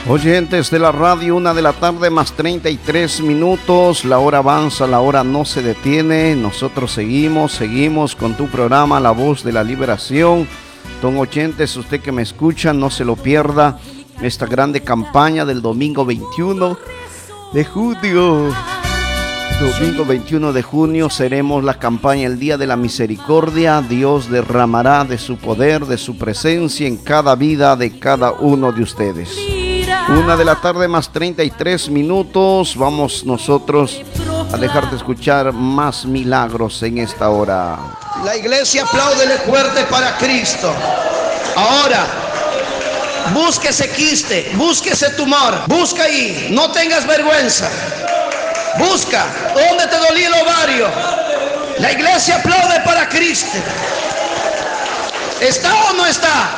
Oyentes de la radio, 1 de la tarde más 33 minutos, la hora avanza, la hora no se detiene, nosotros seguimos con tu programa La Voz de la Liberación. Don oyentes, usted que me escucha, no se lo pierda, esta grande campaña del domingo 21 de junio. Domingo 21 de junio seremos la campaña El Día de la Misericordia. Dios derramará de su poder, de su presencia en cada vida de cada uno de ustedes. 1 de la tarde más 33 minutos. Vamos nosotros a dejar de escuchar más milagros en esta hora. La iglesia, apláudele fuerte para Cristo. Ahora, busque ese quiste, busque ese tumor, busca ahí, no tengas vergüenza. Busca, ¿dónde te dolía el ovario? La iglesia aplaude para Cristo. ¿Está o no está?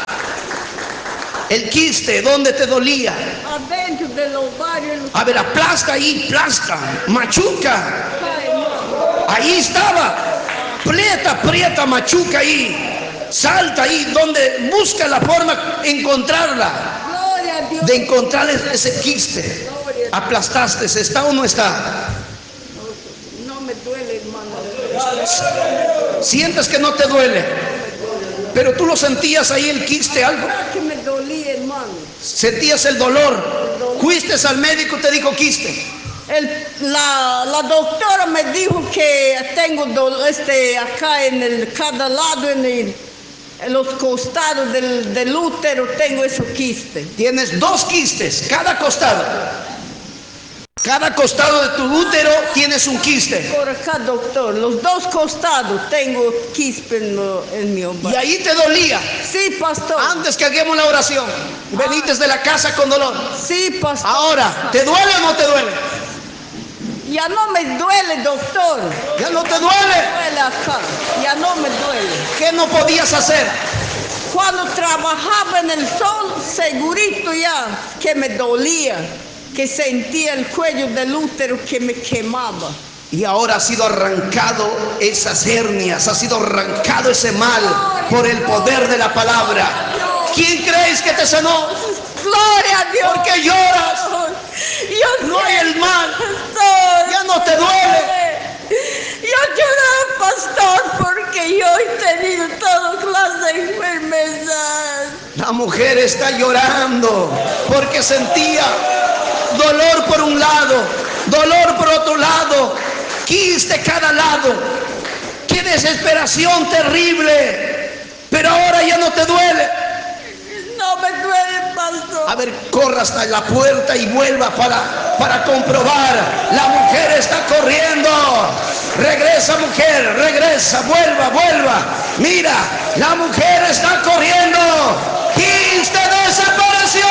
El quiste, ¿dónde te dolía? Adentro del ovario. A ver, aplasta ahí, plasta, machuca. Ahí estaba. Aprieta, machuca ahí. Salta ahí, donde busca la forma de encontrarla. Gloria a Dios. De encontrar ese quiste. Aplastaste, ¿está o no está? No me duele, hermano. Sientes que no te duele, pero tú lo sentías ahí el quiste, algo. Que me dolía, hermano. Sentías el dolor. Fuiste al médico, te dijo quiste. La doctora me dijo que tengo acá en cada lado, en los costados del útero, tengo esos quistes. Tienes 2 quistes, cada costado. Cada costado de tu útero tienes un quiste. Por acá, doctor, los 2 costados tengo quiste en mi ovario. Y ahí te dolía. Sí, pastor. Antes que hagamos la oración, veniste de la casa con dolor. Sí, pastor. Ahora, ¿te duele o no te duele? Ya no me duele, doctor. ¿Ya no te duele? Duele acá, ya no me duele. ¿Qué no podías hacer? Cuando trabajaba en el sol, segurito ya que me dolía, que sentía el cuello del útero que me quemaba. Y ahora ha sido arrancado esas hernias, ha sido arrancado ese mal por el poder de la palabra. ¿Quién crees que te sanó? Gloria a Dios. ¿Por qué lloras? No hay el mal. Ya no te duele. Yo lloraba, pastor, porque yo he tenido toda clase de enfermedad. La mujer está llorando porque sentía dolor por un lado, dolor por otro lado, quiste cada lado. Qué desesperación terrible. Pero ahora ya no te duele. No me duele, pastor. A ver, corra hasta la puerta y vuelva para comprobar. La mujer está corriendo. Regresa, mujer, regresa, vuelva. Mira, la mujer está corriendo. Quiste desapareció.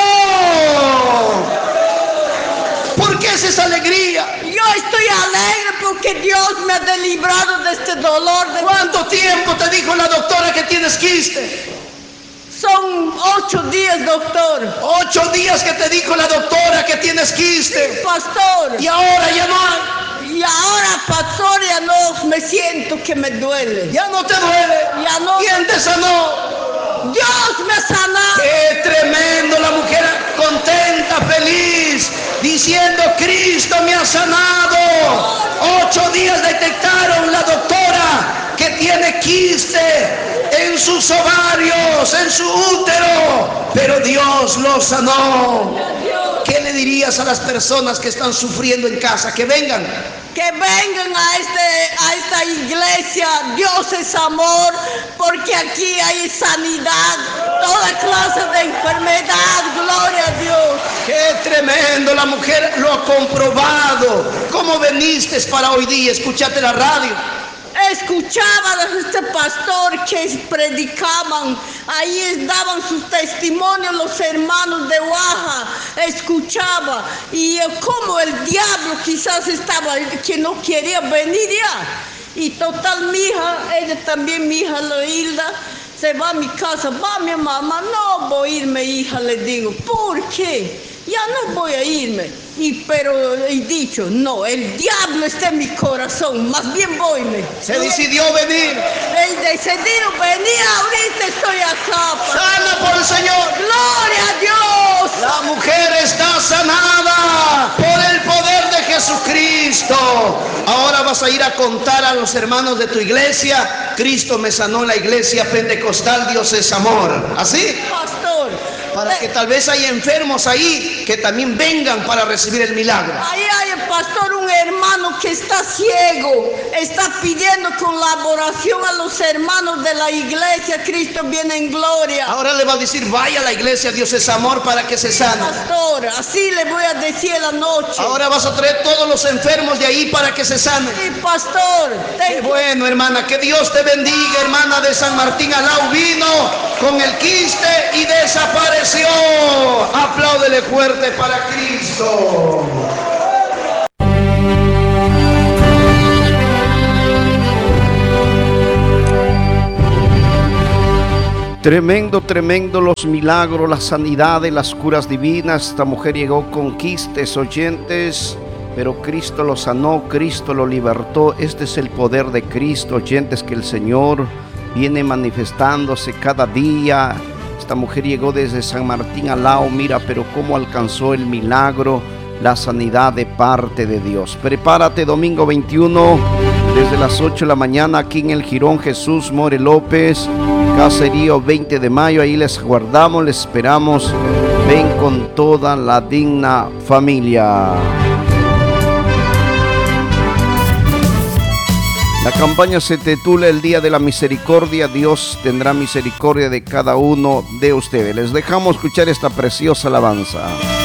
¿Por qué es esa alegría? Yo estoy alegre porque Dios me ha librado de este dolor. ¿Cuánto tiempo te dijo la doctora que tienes quiste? Son 8 días, doctor. 8 días que te dijo la doctora que tienes quiste. Pastor. Y ahora ya no hay. Y ahora, pastor, ya no me siento que me duele. Ya no te duele. Ya no. ¿Quién te sanó? Dios me ha sanado. ¡Qué tremendo! La mujer contenta, feliz, diciendo: Cristo me ha sanado. 8 días detectaron la doctora que tiene quiste en sus ovarios, en su útero, pero Dios lo sanó. ¿Qué le dirías a las personas que están sufriendo en casa? Que vengan. Que vengan a esta iglesia. Dios es amor, porque aquí hay sanidad, toda clase de enfermedad. Gloria a Dios. ¡Qué tremendo! La mujer lo ha comprobado. ¿Cómo veniste para hoy día? ¿Escuchaste la radio? Escuchaba a este pastor que predicaban, ahí daban sus testimonios los hermanos de Oaxaca, escuchaba, y como el diablo quizás estaba, que no quería venir ya, y total mi hija, ella también, mi hija la Hilda, se va a mi casa, va mi mamá, no voy a irme, hija, le digo, ¿por qué? Ya no voy a irme. Pero he dicho, no, el diablo está en mi corazón, más bien voyme. Se decidió venir. He decidido venir, ahorita estoy acá. Sana por el Señor. Gloria a Dios. La mujer está sanada por el poder de Jesucristo. Ahora vas a ir a contar a los hermanos de tu iglesia: Cristo me sanó en la iglesia pentecostal, Dios es amor. ¿Así? Pastor, Para que tal vez hay enfermos ahí que también vengan para recibir el milagro. ahí hay, pastor, un hermano que está ciego, está pidiendo colaboración a los hermanos de la iglesia. Cristo viene en gloria. Ahora le va a decir: vaya a la iglesia, Dios es amor, para que se sane. Pastor, así le voy a decir la noche. Ahora vas a traer todos los enfermos de ahí para que se sanen. Sí, pastor, Qué bueno, hermana, que Dios te bendiga. Hermana de San Martín Alau vino con el quiste y desapareció. Apláudele fuerte para Cristo. Tremendo, tremendo los milagros, las sanidades, las curas divinas. Esta mujer llegó con quistes, oyentes, pero Cristo lo sanó, Cristo lo libertó. Este es el poder de Cristo, oyentes, que el Señor viene manifestándose cada día. Esta mujer llegó desde San Martín Alau, mira, pero cómo alcanzó el milagro, la sanidad de parte de Dios. Prepárate, domingo 21, desde las 8 de la mañana, aquí en el Jirón Jesús More López, Caserío 20 de mayo. Ahí les guardamos, les esperamos. Ven con toda la digna familia. La campaña se titula El Día de la Misericordia. Dios tendrá misericordia de cada uno de ustedes. Les dejamos escuchar esta preciosa alabanza.